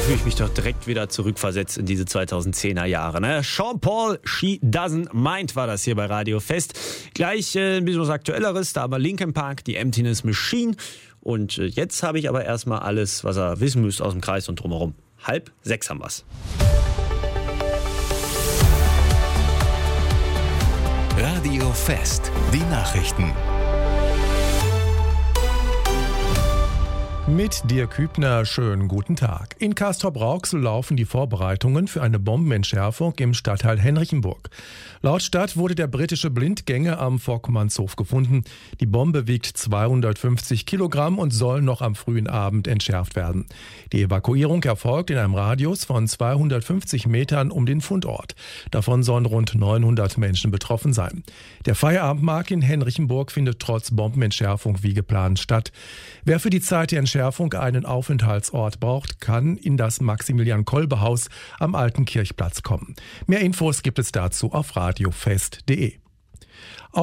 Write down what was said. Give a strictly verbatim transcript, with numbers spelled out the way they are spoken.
fühle ich mich doch direkt wieder zurückversetzt in diese zweitausendzehner Jahre. Ne? Sean Paul, She Doesn't Mind war das hier bei Radio Fest. Gleich äh, ein bisschen was Aktuelleres, da aber Linkin Park, die Emptiness Machine. Und äh, jetzt habe ich aber erstmal alles, was ihr wissen müsst aus dem Kreis und drumherum. Halb sechs haben wir's. Radio Fest, die Nachrichten. Mit Dirk Hübner, schönen guten Tag. In Castrop-Rauxel laufen die Vorbereitungen für eine Bombenentschärfung im Stadtteil Henrichenburg. Laut Stadt wurde der britische Blindgänger am Vorkommandshof gefunden. Die Bombe wiegt zweihundertfünfzig Kilogramm und soll noch am frühen Abend entschärft werden. Die Evakuierung erfolgt in einem Radius von zweihundertfünfzig Metern um den Fundort. Davon sollen rund neunhundert Menschen betroffen sein. Der Feierabendmarkt in Henrichenburg findet trotz Bombenentschärfung wie geplant statt. Wer für die Zeit der Entschärfung einen Aufenthaltsort braucht, kann in das Maximilian-Kolbe-Haus am Alten Kirchplatz kommen. Mehr Infos gibt es dazu auf radiofest punkt de.